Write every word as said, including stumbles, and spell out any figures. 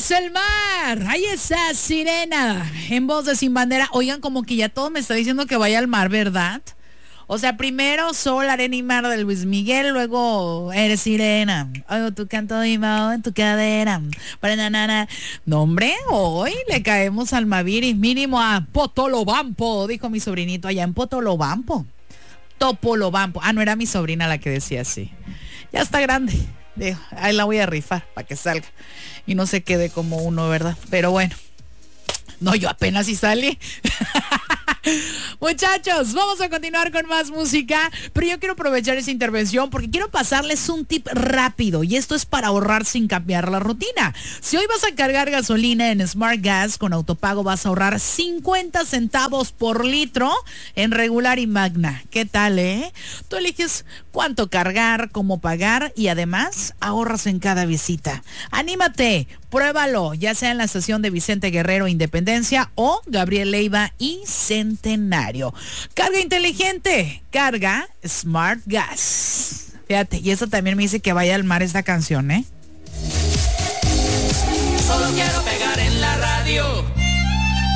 es el mar. Ahí está Sirena en voz de Sin Bandera. Oigan, como que ya todo me está diciendo que vaya al mar, ¿verdad? O sea, primero Sol, Arena y Mar de Luis Miguel, luego Eres Sirena. Oigo tu canto de en tu cadera. Para nanana. No, hombre, hoy le caemos al Maviris, mínimo a Potolobampo, dijo mi sobrinito allá en Potolobampo. Topolobampo. Ah, no era mi sobrina la que decía así. Ya está grande. Digo, ahí la voy a rifar para que salga y no se quede como uno, ¿verdad? Pero bueno, no, yo apenas si salí. Muchachos, vamos a continuar con más música, pero yo quiero aprovechar esa intervención porque quiero pasarles un tip rápido y esto es para ahorrar sin cambiar la rutina. Si hoy vas a cargar gasolina en Smart Gas con autopago vas a ahorrar cincuenta centavos por litro en regular y magna. ¿Qué tal, eh? Tú eliges cuánto cargar, cómo pagar y además ahorras en cada visita. ¡Anímate! Pruébalo, ya sea en la estación de Vicente Guerrero Independencia o Gabriel Leiva y Centenario. Carga inteligente, carga Smart Gas. Fíjate, y eso también me dice que vaya al mar esta canción, ¿eh? Solo quiero